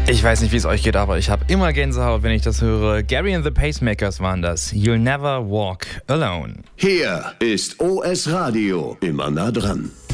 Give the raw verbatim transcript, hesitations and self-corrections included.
Ich weiß nicht, wie es euch geht, aber ich habe immer Gänsehaut, wenn ich das höre. Gary and the Pacemakers waren das. You'll never walk alone. Hier ist O S Radio. Immer nah dran.